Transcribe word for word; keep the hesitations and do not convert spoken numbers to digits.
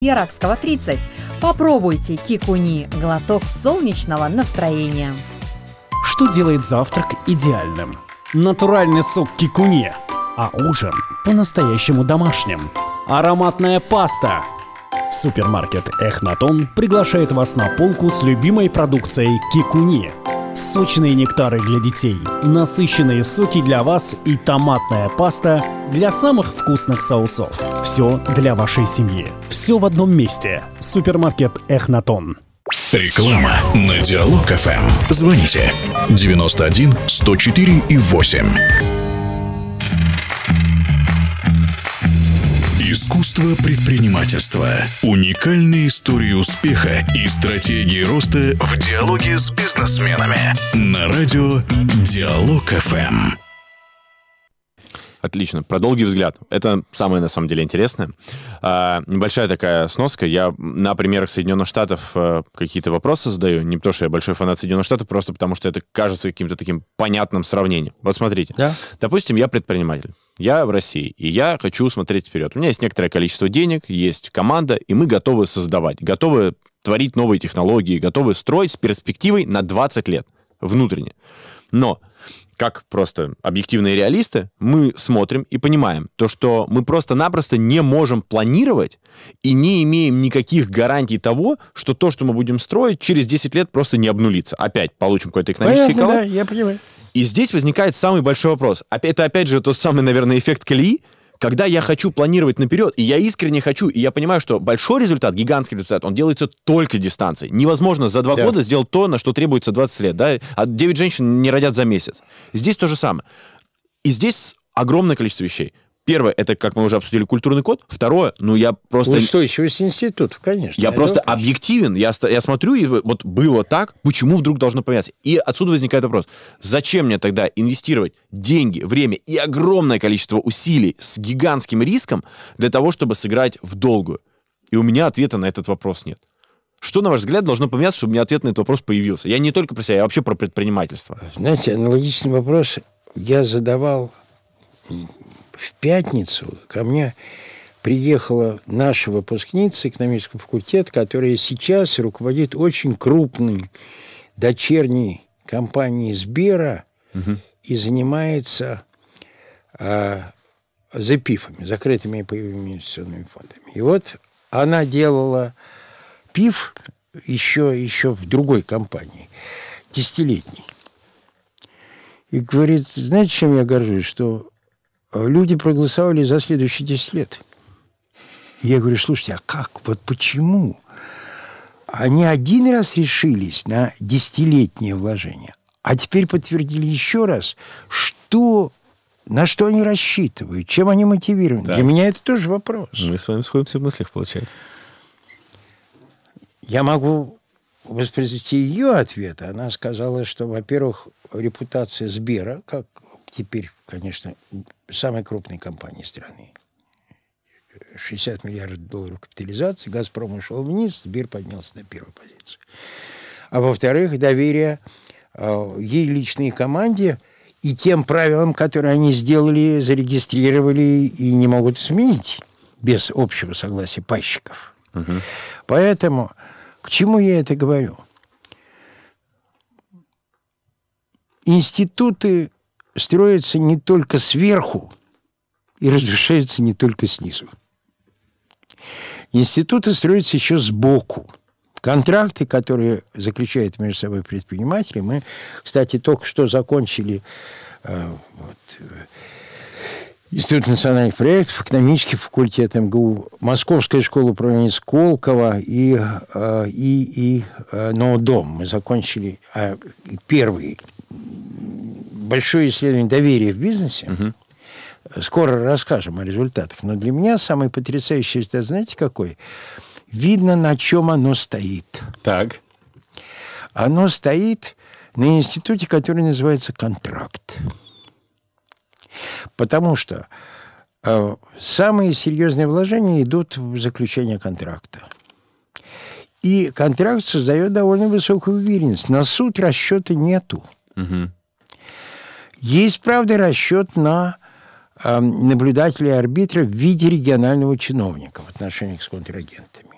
Яракского, тридцать. Попробуйте кикуни, глоток солнечного настроения. Что делает завтрак идеальным? Натуральный сок кикуни, а ужин по-настоящему домашним. Ароматная паста. Супермаркет Эхнатон приглашает вас на полку с любимой продукцией кикуни. Сочные нектары для детей, насыщенные соки для вас и томатная паста для самых вкусных соусов. Все для вашей семьи. Все в одном месте. Супермаркет Эхнатон. Реклама на Диалог эф эм. Звоните девяносто один сто четыре и восемь. Искусство предпринимательства. Уникальные истории успеха и стратегии роста в диалоге с бизнесменами. На радио Диалог эф эм. Отлично. Про долгий взгляд. Это самое, на самом деле, интересное. А, небольшая такая сноска. Я на примерах Соединенных Штатов а, какие-то вопросы задаю. Не потому, что я большой фанат Соединенных Штатов, просто потому, что это кажется каким-то таким понятным сравнением. Вот смотрите. Да? Допустим, я предприниматель. Я в России, и я хочу смотреть вперед. У меня есть некоторое количество денег, есть команда, и мы готовы создавать, готовы творить новые технологии, готовы строить с перспективой на двадцать лет внутренне. Но как просто объективные реалисты, мы смотрим и понимаем то, что мы просто-напросто не можем планировать и не имеем никаких гарантий того, что то, что мы будем строить, через десять лет просто не обнулится. Опять получим какой-то экономический Понятно, коллапс. да, я понимаю. И здесь возникает самый большой вопрос. Это, опять же, тот самый, наверное, эффект колеи, когда я хочу планировать наперед, и я искренне хочу, и я понимаю, что большой результат, гигантский результат, он делается только дистанцией. Невозможно за два да. года сделать то, на что требуется двадцать лет. Да? А девять женщин не родят за месяц. Здесь то же самое. И здесь огромное количество вещей. Первое, это, как мы уже обсудили, культурный код. Второе, ну я просто... Устойчивость институтов, конечно. Я просто вопрос. объективен. Я, я смотрю, и вот было так, почему вдруг должно поменяться? И отсюда возникает вопрос. Зачем мне тогда инвестировать деньги, время и огромное количество усилий с гигантским риском для того, чтобы сыграть в долгую? И у меня ответа на этот вопрос нет. Что, на ваш взгляд, должно поменяться, чтобы у меня ответ на этот вопрос появился? Я не только про себя, я вообще про предпринимательство. Знаете, аналогичный вопрос я задавал... В пятницу ко мне приехала наша выпускница экономического факультета, которая сейчас руководит очень крупной дочерней компанией Сбера угу. и занимается э, ЗПИФами, закрытыми паевыми инвестиционными фондами. И вот она делала ПИФ еще, еще в другой компании, десятилетней. И говорит, знаете, чем я горжусь, что люди проголосовали за следующие десять лет. Я говорю, слушайте, а как? Вот почему? Они один раз решились на десятилетнее вложение, а теперь подтвердили еще раз, что, на что они рассчитывают, чем они мотивированы. Да. Для меня это тоже вопрос. Мы с вами сходимся в мыслях, получается. Я могу воспроизвести ее ответ. Она сказала, что, во-первых, репутация Сбера, как теперь, конечно, самой крупной компании страны. шестьдесят миллиардов долларов капитализации, «Газпром» ушел вниз, Сбер поднялся на первую позицию. А во-вторых, доверие э, ей личной команде и тем правилам, которые они сделали, зарегистрировали и не могут изменить без общего согласия пайщиков. Угу. Поэтому к чему я это говорю? Институты строятся не только сверху и разрушаются не только снизу. Институты строятся еще сбоку. Контракты, которые заключают между собой предприниматели, мы, кстати, только что закончили э, вот, Институт национальных проектов, экономический факультет эм гэ у, Московская школа управления Сколково и, э, и, и э, НОДОМ. Мы закончили э, первый большое исследование доверия в бизнесе. Угу. Скоро расскажем о результатах. Но для меня самый потрясающий результат, знаете, какой? Видно, на чем оно стоит. Так. Оно стоит на институте, который называется «Контракт». Потому что э, самые серьезные вложения идут в заключение контракта. И контракт создает довольно высокую уверенность. На суд расчета нету. Угу. Есть, правда, расчет на э, наблюдателя и арбитра в виде регионального чиновника в отношениях с контрагентами.